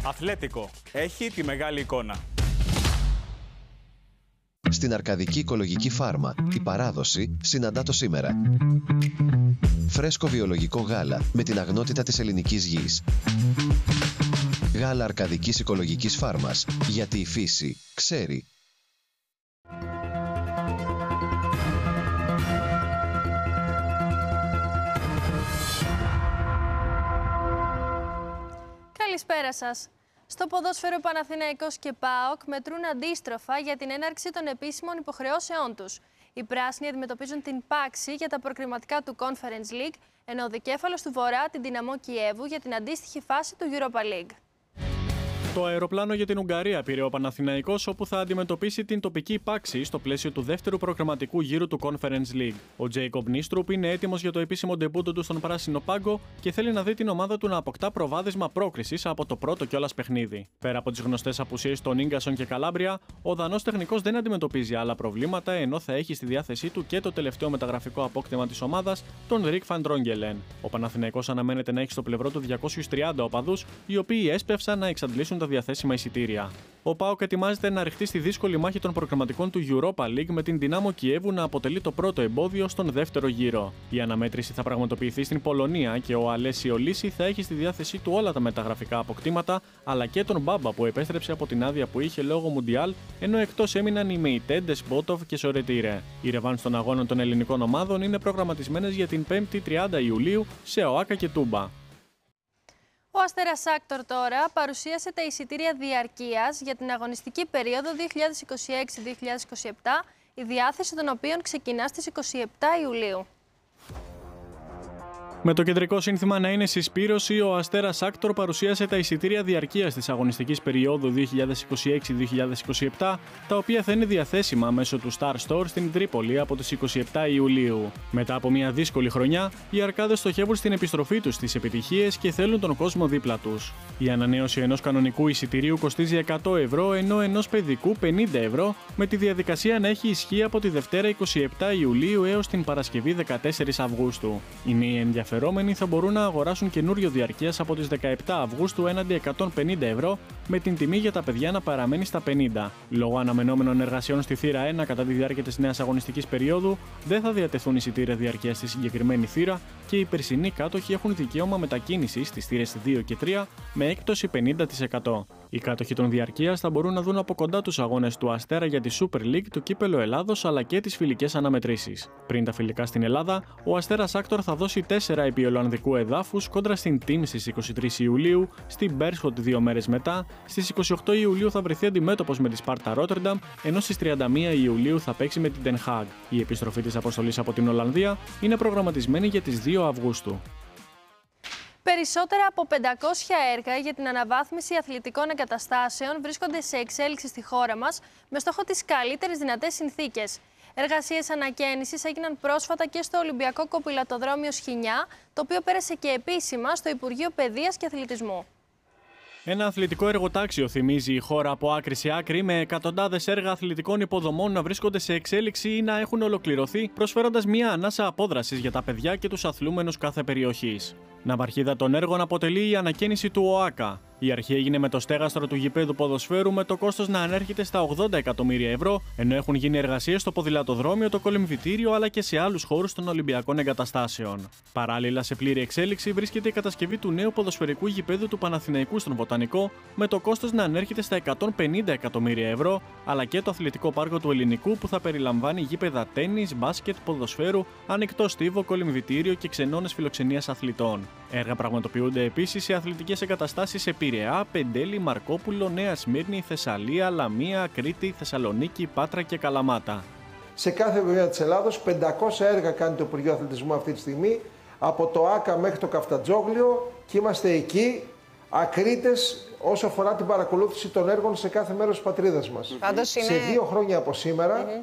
Αθλέτικο. Έχει τη μεγάλη εικόνα. Στην Αρκαδική Οικολογική Φάρμα, η παράδοση συναντά το σήμερα. Φρέσκο βιολογικό γάλα με την αγνότητα της ελληνικής γης. Γάλα Αρκαδικής Οικολογικής Φάρμας, γιατί η φύση ξέρει. Καλησπέρα σας. Στο ποδόσφαιρο, Παναθηναϊκός και ΠΑΟΚ μετρούν αντίστροφα για την έναρξη των επίσημων υποχρεώσεών τους. Οι πράσινοι αντιμετωπίζουν την πάξη για τα προκριματικά του Conference League, ενώ ο δικέφαλος του Βορρά την Δυναμό Κιέβου για την αντίστοιχη φάση του Europa League. Το αεροπλάνο για την Ουγγαρία πήρε ο Παναθηναϊκός, όπου θα αντιμετωπίσει την τοπική πάξη στο πλαίσιο του δεύτερου προγραμματικού γύρου του Conference League. Ο Τζέικομπ Νίστρουπ είναι έτοιμος για το επίσημο ντεμπούτο του στον πράσινο πάγκο και θέλει να δει την ομάδα του να αποκτά προβάδισμα πρόκρισης από το πρώτο κιόλας παιχνίδι. Πέρα από τις γνωστές απουσίες των Ίγκασον και Καλάμπρια, ο Δανός τεχνικός δεν αντιμετωπίζει άλλα προβλήματα, ενώ θα έχει στη διάθεσή του και το τελευταίο μεταγραφικό απόκτημα της ομάδας, τον Ρικ Φαν Ντρόγκελεν. Ο Παναθηναϊκός αναμένεται να έχει στο πλευρό του 230 οπαδούς, οι οποίοι έσπευσαν να εξαντλήσουν τα διαθέσιμα εισιτήρια. Ο ΠΑΟΚ ετοιμάζεται να ρηχτεί στη δύσκολη μάχη των προγραμματικών του Europa League, με την Δυνάμο Κιέβου να αποτελεί το πρώτο εμπόδιο στον δεύτερο γύρο. Η αναμέτρηση θα πραγματοποιηθεί στην Πολωνία και ο Αλέσιο Λύση θα έχει στη διάθεσή του όλα τα μεταγραφικά αποκτήματα, αλλά και τον Μπάμπα που επέστρεψε από την άδεια που είχε λόγω Μουντιάλ, ενώ εκτός έμειναν οι Μεϊτέντε, Μπότοβ και Σορετήρε. Οι ρεβάνς των αγώνων των ελληνικών ομάδων είναι προγραμματισμένες για την 5η 30 Ιουλίου σε ΟΑΚΑ και Τούμπα. Ο Αστέρας Άκτορ τώρα παρουσίασε τα εισιτήρια διαρκείας για την αγωνιστική περίοδο 2026-2027, η διάθεση των οποίων ξεκινά στις 27 Ιουλίου. Με το κεντρικό σύνθημα να είναι συσπήρωση, ο Αστέρας Άκτορ παρουσίασε τα εισιτήρια διαρκείας της αγωνιστικής περίοδου 2026-2027, τα οποία θα είναι διαθέσιμα μέσω του Star Store στην Τρίπολη από τις 27 Ιουλίου. Μετά από μια δύσκολη χρονιά, οι αρκάδες στοχεύουν στην επιστροφή τους στις επιτυχίες και θέλουν τον κόσμο δίπλα τους. Η ανανέωση ενός κανονικού εισιτηρίου κοστίζει 100 ευρώ, ενώ ενός παιδικού 50 ευρώ, με τη διαδικασία να έχει ισχύ από τη Δευτέρα 27 Ιουλίου έως την Παρασκευή 14 Αυγούστου. Οι νέοι ενδιαφερόμενοι θα μπορούν να αγοράσουν καινούριο διαρκείας από τις 17 Αυγούστου έναντι 150 ευρώ, με την τιμή για τα παιδιά να παραμένει στα 50. Λόγω αναμενόμενων εργασιών στη θύρα 1 κατά τη διάρκεια της νέας αγωνιστικής περίοδου, δεν θα διατεθούν εισιτήρια διαρκείας στη συγκεκριμένη θύρα και οι περσινοί κάτοχοι έχουν δικαίωμα μετακίνησης στις θύρες 2 και 3 με έκπτωση 50%. Οι κάτοχοι των διαρκείας θα μπορούν να δουν από κοντά τους αγώνες του Αστέρα για τη Super League, το Κύπελλο Ελλάδος αλλά και τις φιλικές αναμετρήσεις. Πριν τα φιλικά στην Ελλάδα, ο Αστέρας Άκτορ θα δώσει 4 επί Ολλανδικού εδάφους κόντρα στην Team στις 23 Ιουλίου, στην Μπέρσχοτ 2 μέρες μετά, στις 28 Ιουλίου θα βρεθεί αντιμέτωπος με τη Σπάρτα Ρότερνταμ, ενώ στις 31 Ιουλίου θα παίξει με την Den Haag. Η επιστροφή της αποστολής από την Ολλανδία είναι προγραμματισμένη για τις 2 Αυγούστου. Περισσότερα από 500 έργα για την αναβάθμιση αθλητικών εγκαταστάσεων βρίσκονται σε εξέλιξη στη χώρα μας, με στόχο τις καλύτερες δυνατές συνθήκες. Εργασίες ανακαίνησης έγιναν πρόσφατα και στο Ολυμπιακό Κοπηλατοδρόμιο Σχοινιά, το οποίο πέρασε και επίσημα στο Υπουργείο Παιδείας και Αθλητισμού. Ένα αθλητικό εργοτάξιο θυμίζει η χώρα από άκρη σε άκρη, με εκατοντάδες έργα αθλητικών υποδομών να βρίσκονται σε εξέλιξη ή να έχουν ολοκληρωθεί, προσφέροντας μια ανάσα απόδρασης για τα παιδιά και τους αθλούμενους κάθε περιοχής. Ναυαρχίδα των έργων αποτελεί η ανακαίνιση του ΟΑΚΑ. Η αρχή έγινε με το στέγαστρο του γηπέδου ποδοσφαίρου, με το κόστος να ανέρχεται στα 80 εκατομμύρια ευρώ, ενώ έχουν γίνει εργασίες στο ποδηλατοδρόμιο, το κολυμβητήριο αλλά και σε άλλους χώρους των Ολυμπιακών εγκαταστάσεων. Παράλληλα, σε πλήρη εξέλιξη βρίσκεται η κατασκευή του νέου ποδοσφαιρικού γηπέδου του Παναθηναϊκού στον Βοτανικό, με το κόστος να ανέρχεται στα 150 εκατομμύρια ευρώ, αλλά και το αθλητικό πάρκο του Ελληνικού, που θα περιλαμβάνει γήπεδα τένις, μπάσκετ, ποδοσφαίρου, ανοιχτό στίβο, κολυμβητήριο και ξενώνες φιλοξενίας αθλητών. Έργα πραγματοποιούνται επίσης σε αθλητικές εγκαταστάσεις σε Πειραιά, Πεντέλη, Μαρκόπουλο, Νέα Σμύρνη, Θεσσαλία, Λαμία, Κρήτη, Θεσσαλονίκη, Πάτρα και Καλαμάτα. Σε κάθε περιοχή της Ελλάδος 500 έργα κάνει το Υπουργείο Αθλητισμού αυτή τη στιγμή, από το ΆΚΑ μέχρι το Καφτατζόγλιο, και είμαστε εκεί ακρίτες όσο αφορά την παρακολούθηση των έργων σε κάθε μέρος της πατρίδας μας. Σε 2 χρόνια από σήμερα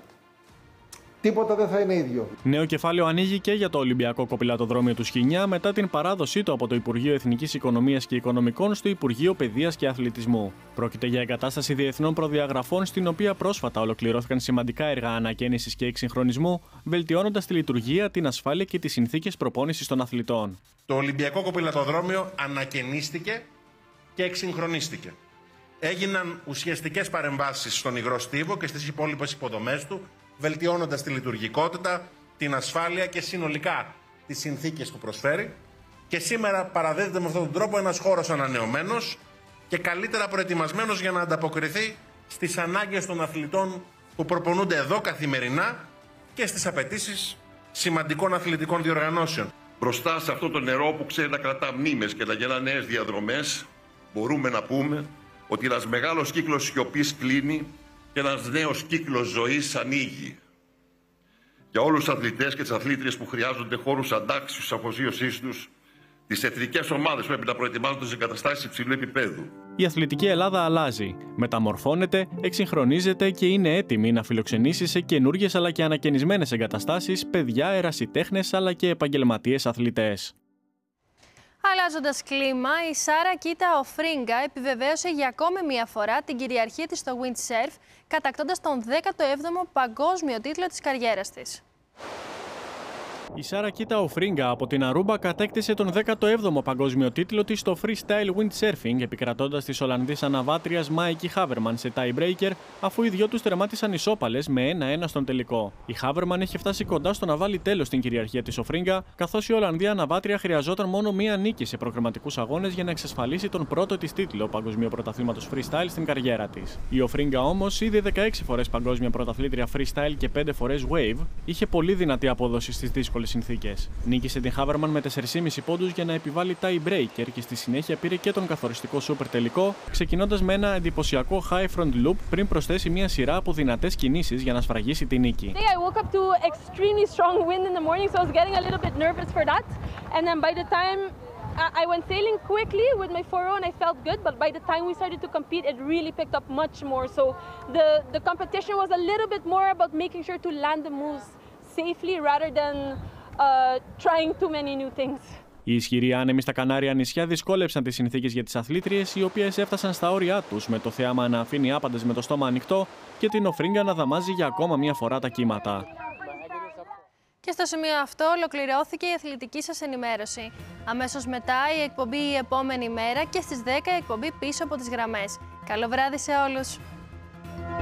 τίποτα δεν θα είναι ίδιο. Νέο κεφάλαιο ανοίγει και για το Ολυμπιακό Κοπηλατοδρόμιο του Σχοινιά, μετά την παράδοσή του από το Υπουργείο Εθνικής Οικονομίας και Οικονομικών στο Υπουργείο Παιδείας και Αθλητισμού. Πρόκειται για εγκατάσταση διεθνών προδιαγραφών, στην οποία πρόσφατα ολοκληρώθηκαν σημαντικά έργα ανακαίνησης και εξυγχρονισμού, βελτιώνοντας τη λειτουργία, την ασφάλεια και τις συνθήκες προπόνησης των αθλητών. Το Ολυμπιακό Κοπηλατοδρόμιο ανακαινίστηκε και εξυγχρονίστηκε. Έγιναν ουσιαστικές παρεμβάσεις στον υγρό στίβο και στις υπόλοιπες υποδομές του, βελτιώνοντας τη λειτουργικότητα, την ασφάλεια και συνολικά τις συνθήκες που προσφέρει. Και σήμερα παραδίδεται με αυτόν τον τρόπο ένας χώρος ανανεωμένος και καλύτερα προετοιμασμένος για να ανταποκριθεί στις ανάγκες των αθλητών που προπονούνται εδώ καθημερινά και στις απαιτήσεις σημαντικών αθλητικών διοργανώσεων. Μπροστά σε αυτό το νερό που ξέρει να κρατά μνήμες και να γεννά νέες διαδρομές, μπορούμε να πούμε ότι ένας μεγάλος κύκλος σιωπής κλείνει και ένας νέος κύκλος ζωής ανοίγει. Για όλους τους αθλητές και τις αθλήτριες που χρειάζονται χώρους αντάξιους της αφοσίωσής τους, τις εθνικές ομάδες πρέπει να προετοιμάζονται σε εγκαταστάσεις υψηλού επίπεδου. Η αθλητική Ελλάδα αλλάζει, μεταμορφώνεται, εξυγχρονίζεται και είναι έτοιμη να φιλοξενήσει σε καινούργιες αλλά και ανακαινισμένες εγκαταστάσεις παιδιά, ερασιτέχνες αλλά και επαγγελματίες αθλητές. Αλλάζοντας κλίμα, η Σάρα Κίτα Οφρίγκα επιβεβαίωσε για ακόμη μία φορά την κυριαρχία της στο windsurf, κατακτώντας τον 17ο παγκόσμιο τίτλο της καριέρας της. Η Σάρα Κίτα Οφρίγκα από την Αρούμπα κατέκτησε τον 17ο παγκόσμιο τίτλο της στο freestyle windsurfing, επικρατώντας της Ολλανδής αναβάτριας Μάικη Χάβερμαν σε tie-breaker, αφού οι δυο τους τερμάτισαν ισόπαλες με 1-1 στον τελικό. Η Χάβερμαν είχε φτάσει κοντά στο να βάλει τέλος στην κυριαρχία της Οφρίγκα, καθώς η Ολλανδία αναβάτρια χρειαζόταν μόνο μία νίκη σε προκριματικούς αγώνες για να εξασφαλίσει τον πρώτο της τίτλο παγκοσμίου πρωταθλήματος freestyle στην καριέρα της. Η Οφρίγκα όμως, ήδη 16 φορές παγκόσμια πρωταθλήτρια freestyle και 5 φορές wave, είχε πολύ δυνατή απόδοση στις δύσκολες συνθήκες. Νίκησε την Χάβερμαν με 4,5 πόντους για να επιβάλλει tie-breaker και στη συνέχεια πήρε και τον καθοριστικό σούπερ τελικό, ξεκινώντας με ένα εντυπωσιακό high front loop πριν προσθέσει μια σειρά από δυνατές κινήσεις για να σφραγίσει τη νίκη. I woke up to extremely strong wind in the morning, so I was getting a little bit nervous for that. And then by the time I went sailing quickly with my forehand, I felt good, but by the time we started to compete, it really picked up much more. So the competition was a little bit more about making sure to land the moves safely rather than trying too many new things. Οι ισχυροί άνεμοι στα Κανάρια νησιά δυσκόλεψαν τις συνθήκες για τις αθλήτριες, οι οποίες έφτασαν στα όρια τους, με το θέαμα να αφήνει άπαντες με το στόμα ανοιχτό και την Οφρίγκα να δαμάζει για ακόμα μία φορά τα κύματα. Και στο σημείο αυτό ολοκληρώθηκε η αθλητική σας ενημέρωση. Αμέσως μετά η εκπομπή «Η επόμενη μέρα» και στις 10 η εκπομπή «Πίσω από τις γραμμές». Καλό βράδυ σε όλους!